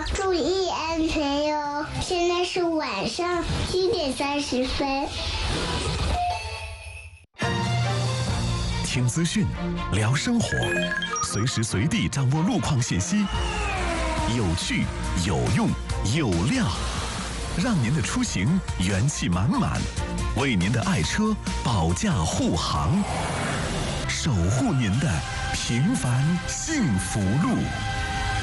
注意安全哟！现在是晚上7:30。 听资讯，聊生活，随时随地掌握路况信息，有趣、有用、有料，让您的出行元气满满，为您的爱车保驾护航，守护您的平凡幸福路。